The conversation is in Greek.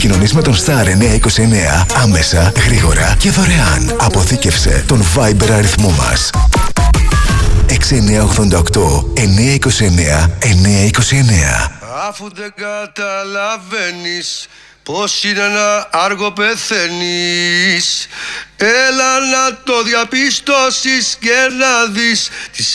επικοινωνείς με τον Star 929 άμεσα, γρήγορα και δωρεάν. Αποθήκευσε τον Viber αριθμό μας. 6988 929 929. Αφού δεν καταλαβαίνεις πως είναι να άργο πεθαίνεις, έλα να το διαπιστώσεις και να δεις τις